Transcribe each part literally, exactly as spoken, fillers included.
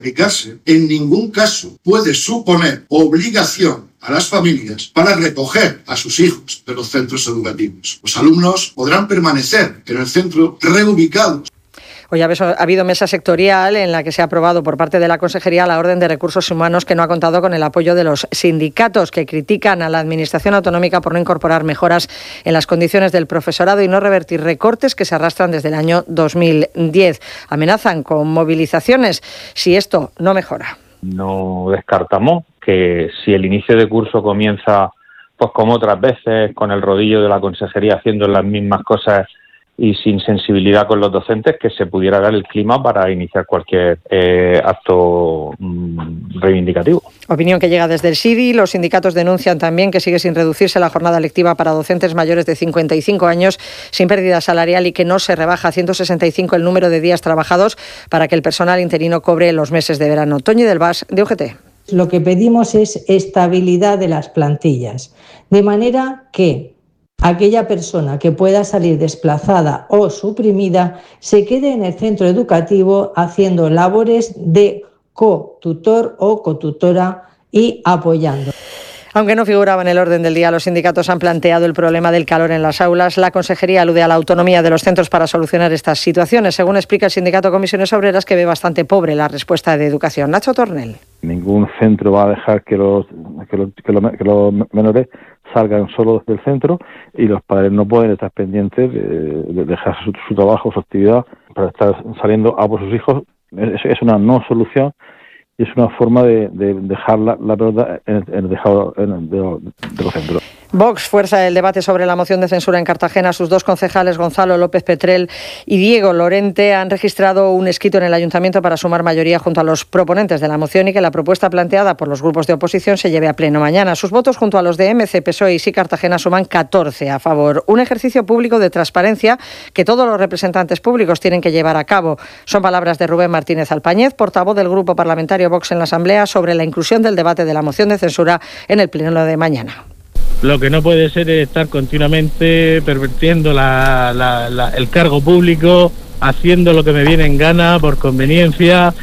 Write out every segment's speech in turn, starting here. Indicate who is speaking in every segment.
Speaker 1: aplicarse, en ningún caso puede suponer obligación a las familias para recoger a sus hijos de los centros educativos. Los alumnos podrán permanecer en el centro reubicados.
Speaker 2: Hoy ha habido mesa sectorial en la que se ha aprobado por parte de la Consejería la Orden de Recursos Humanos, que no ha contado con el apoyo de los sindicatos, que critican a la Administración autonómica por no incorporar mejoras en las condiciones del profesorado y no revertir recortes que se arrastran desde el año dos mil diez. Amenazan con movilizaciones si esto no mejora.
Speaker 3: No descartamos que si el inicio de curso comienza, pues como otras veces, con el rodillo de la Consejería haciendo las mismas cosas y sin sensibilidad con los docentes, que se pudiera dar el clima para iniciar cualquier eh, acto mmm, reivindicativo.
Speaker 2: Opinión que llega desde el S I D I. Los sindicatos denuncian también que sigue sin reducirse la jornada lectiva para docentes mayores de cincuenta y cinco años sin pérdida salarial y que no se rebaja a ciento sesenta y cinco el número de días trabajados para que el personal interino cobre los meses de verano. Toñi del Bas, de U G T.
Speaker 4: Lo que pedimos es estabilidad de las plantillas, de manera que aquella persona que pueda salir desplazada o suprimida se quede en el centro educativo haciendo labores de co-tutor o cotutora y apoyando.
Speaker 2: Aunque no figuraba en el orden del día, los sindicatos han planteado el problema del calor en las aulas. La Consejería alude a la autonomía de los centros para solucionar estas situaciones, según explica el sindicato Comisiones Obreras, que ve bastante pobre la respuesta de Educación. Nacho Tornel.
Speaker 5: Ningún centro va a dejar que los, que los, que los, que los menores salgan solos del centro, y los padres no pueden estar pendientes de, de dejar su, su trabajo, su actividad, para estar saliendo a por sus hijos. Es, es una no solución. Y es una forma de, de dejar la, la pelota en, en el dejado en, de, de los centros.
Speaker 2: Vox fuerza el debate sobre la moción de censura en Cartagena. Sus dos concejales, Gonzalo López Petrel y Diego Lorente, han registrado un escrito en el Ayuntamiento para sumar mayoría junto a los proponentes de la moción y que la propuesta planteada por los grupos de oposición se lleve a pleno mañana. Sus votos junto a los de M C, P S O E y Sí Cartagena suman catorce a favor. Un ejercicio público de transparencia que todos los representantes públicos tienen que llevar a cabo. Son palabras de Rubén Martínez Alpañez, portavoz del Grupo Parlamentario Vox en la Asamblea, sobre la inclusión del debate de la moción de censura en el pleno de mañana.
Speaker 6: Lo que no puede ser es estar continuamente pervirtiendo la, la, la, el cargo público, haciendo lo que me viene en gana por conveniencia,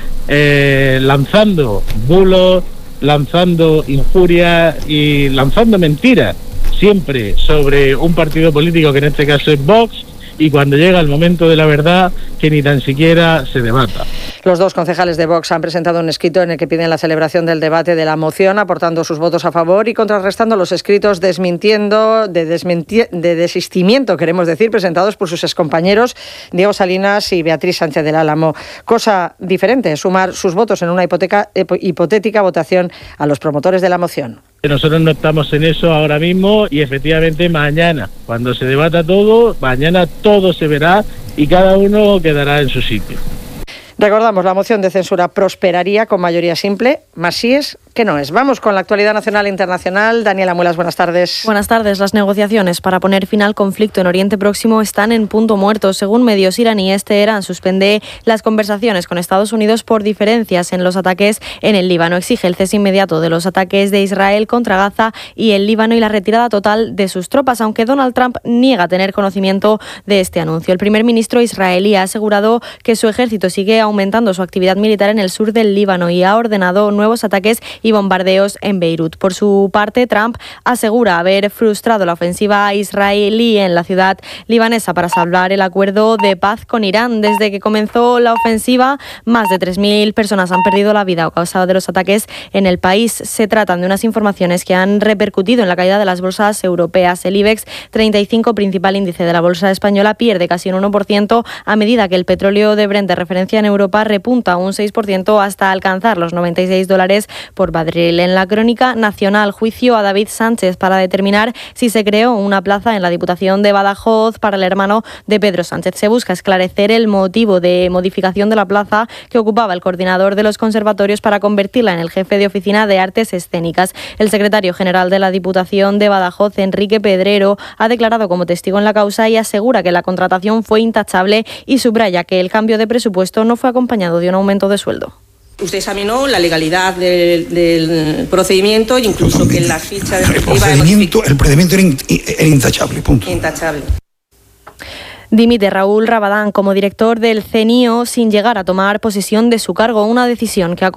Speaker 6: eh, lanzando bulos, lanzando injurias y lanzando mentiras, siempre sobre un partido político que en este caso es Vox, y cuando llega el momento de la verdad, que ni tan siquiera se debata.
Speaker 2: Los dos concejales de Vox han presentado un escrito en el que piden la celebración del debate de la moción, aportando sus votos a favor y contrarrestando los escritos desmintiendo, de, desminti- de desistimiento, queremos decir, presentados por sus excompañeros Diego Salinas y Beatriz Sánchez del Álamo. Cosa diferente, sumar sus votos en una hipoteca, hipotética votación a los promotores de la moción.
Speaker 6: Nosotros no estamos en eso ahora mismo y efectivamente mañana, cuando se debata todo, mañana todo se verá y cada uno quedará en su sitio.
Speaker 2: Recordamos, la moción de censura prosperaría con mayoría simple, más sí es que no es. Vamos con la actualidad nacional e internacional. Daniela Muelas, buenas tardes.
Speaker 7: Buenas tardes. Las negociaciones para poner fin al conflicto en Oriente Próximo están en punto muerto. Según medios iraníes, Teherán suspende las conversaciones con Estados Unidos por diferencias en los ataques en el Líbano. Exige el cese inmediato de los ataques de Israel contra Gaza y el Líbano y la retirada total de sus tropas, aunque Donald Trump niega tener conocimiento de este anuncio. El primer ministro israelí ha asegurado que su ejército sigue aumentando su actividad militar en el sur del Líbano y ha ordenado nuevos ataques y bombardeos en Beirut. Por su parte, Trump asegura haber frustrado la ofensiva israelí en la ciudad libanesa para salvar el acuerdo de paz con Irán. Desde que comenzó la ofensiva, más de tres mil personas han perdido la vida a causa de los ataques en el país. Se tratan de unas informaciones que han repercutido en la caída de las bolsas europeas. El IBEX treinta y cinco, principal índice de la bolsa española, pierde casi un uno por ciento a medida que el petróleo de Brent de referencia en Europa repunta un seis por ciento hasta alcanzar los noventa y seis dólares por barril. En la crónica nacional, juicio a David Sánchez para determinar si se creó una plaza en la Diputación de Badajoz para el hermano de Pedro Sánchez. Se busca esclarecer el motivo de modificación de la plaza que ocupaba el coordinador de los conservatorios para convertirla en el jefe de oficina de artes escénicas. El secretario general de la Diputación de Badajoz, Enrique Pedrero, ha declarado como testigo en la causa y asegura que la contratación fue intachable y subraya que el cambio de presupuesto no fue acompañado de un aumento de sueldo.
Speaker 8: Usted examinó la legalidad del, del procedimiento e incluso que en la ficha de
Speaker 9: el procedimiento, el procedimiento era, in, era intachable, punto.
Speaker 8: Intachable.
Speaker 7: Dimite Raúl Rabadán como director del C E N I O sin llegar a tomar posesión de su cargo, una decisión que ha